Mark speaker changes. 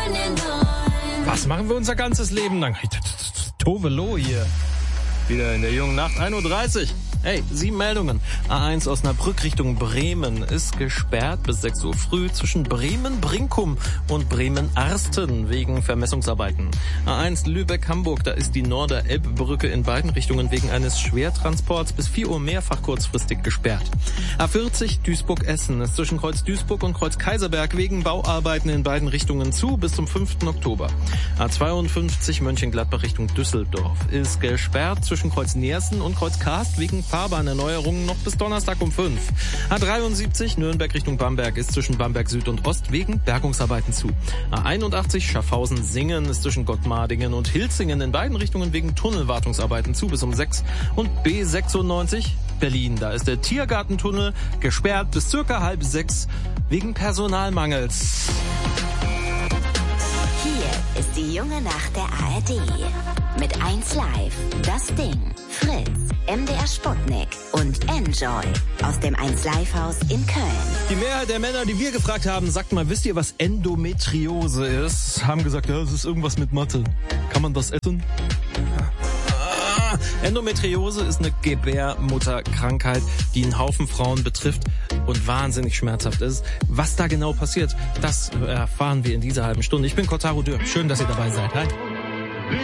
Speaker 1: Was machen wir unser ganzes Leben lang? Tovelo hier. Wieder in der jungen Nacht, 1:30 Uhr. Hey, 7 Meldungen. A1 Osnabrück Richtung Bremen ist gesperrt bis 6 Uhr früh zwischen Bremen-Brinkum und Bremen-Arsten wegen Vermessungsarbeiten. A1 Lübeck-Hamburg, da ist die Norder-Elb-Brücke in beiden Richtungen wegen eines Schwertransports bis 4 Uhr mehrfach kurzfristig gesperrt. A40 Duisburg-Essen ist zwischen Kreuz Duisburg und Kreuz Kaiserberg wegen Bauarbeiten in beiden Richtungen zu bis zum 5. Oktober. A52 Mönchengladbach Richtung Düsseldorf ist gesperrt zwischen Kreuz Neersen und Kreuz Karst wegen Fahrbahnerneuerungen noch bis Donnerstag um 5. A73 Nürnberg Richtung Bamberg ist zwischen Bamberg Süd und Ost wegen Bergungsarbeiten zu. A81 Schaffhausen-Singen ist zwischen Gottmardingen und Hilzingen in beiden Richtungen wegen Tunnelwartungsarbeiten zu bis um 6. Und B96 Berlin, da ist der Tiergartentunnel gesperrt bis circa 5:30 wegen Personalmangels.
Speaker 2: Hier ist die junge Nacht der ARD. Mit 1 Live, Das Ding, Fritz, MDR Sputnik und Enjoy aus dem 1 Live Haus in Köln.
Speaker 1: Die Mehrheit der Männer, die wir gefragt haben, sagt mal, wisst ihr, was Endometriose ist? Haben gesagt, ja, das ist irgendwas mit Mathe. Kann man das essen? Endometriose ist eine Gebärmutterkrankheit, die einen Haufen Frauen betrifft und wahnsinnig schmerzhaft ist. Was da genau passiert, das erfahren wir in dieser halben Stunde. Ich bin Kotaro Dürr. Schön, dass ihr dabei seid. Hi.